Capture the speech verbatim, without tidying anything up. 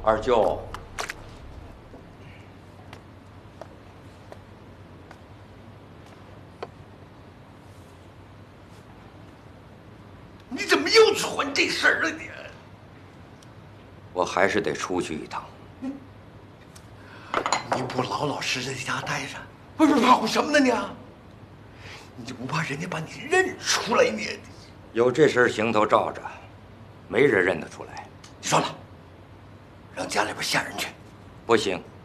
二舅， 你怎么又传这事儿了你？ 我还是得出去一趟。 你不老老实实在家待着，不是怕什么呢你？你就不怕人家把你认出来你？ 有这身行头罩着，没人认得出来。 你算了，让家里边下人去。 不行。